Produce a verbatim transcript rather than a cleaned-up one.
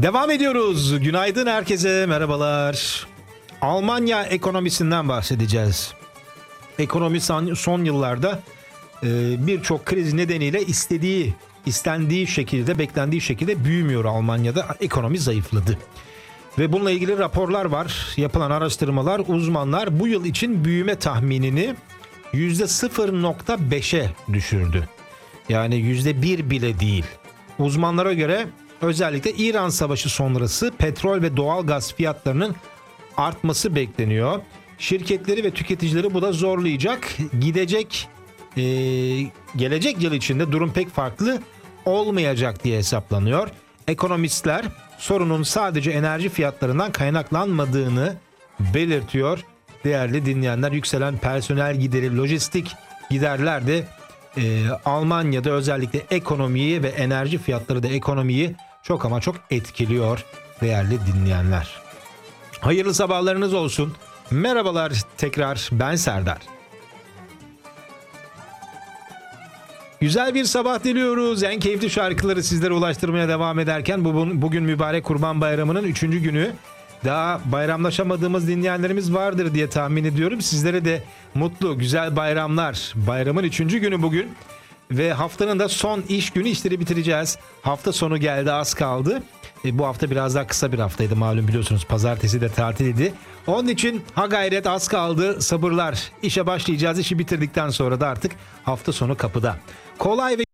Devam ediyoruz. Günaydın herkese, merhabalar. Almanya ekonomisinden bahsedeceğiz. Ekonomi son yıllarda birçok kriz nedeniyle istediği, istendiği şekilde, beklendiği şekilde büyümüyor Almanya'da. Ekonomi zayıfladı. Ve bununla ilgili raporlar var. Yapılan araştırmalar, uzmanlar bu yıl için büyüme tahminini yüzde sıfır nokta beşe düşürdü. Yani yüzde bir bile değil. Uzmanlara göre özellikle İran Savaşı sonrası petrol ve doğal gaz fiyatlarının artması bekleniyor. Şirketleri ve tüketicileri bu da zorlayacak. Gidecek, e, gelecek yıl içinde durum pek farklı olmayacak diye hesaplanıyor. Ekonomistler sorunun sadece enerji fiyatlarından kaynaklanmadığını belirtiyor. Değerli dinleyenler, yükselen personel gideri, lojistik giderler de e, Almanya'da özellikle ekonomiyi ve enerji fiyatları da ekonomiyi çok ama çok etkiliyor değerli dinleyenler. Hayırlı sabahlarınız olsun. Merhabalar tekrar, ben Serdar. Güzel bir sabah diliyoruz. En keyifli şarkıları sizlere ulaştırmaya devam ederken bu, bugün mübarek Kurban Bayramı'nın üçüncü günü. Daha bayramlaşamadığımız dinleyenlerimiz vardır diye tahmin ediyorum. Sizlere de mutlu, güzel bayramlar. Bayramın üçüncü günü bugün. Ve haftanın da son iş günü, işleri bitireceğiz. Hafta sonu geldi, az kaldı. E, bu hafta biraz daha kısa bir haftaydı malum, biliyorsunuz. Pazartesi de tatiliydi. Onun için ha gayret, az kaldı, sabırlar. İşe başlayacağız. İşi bitirdikten sonra da artık hafta sonu kapıda. Kolay ve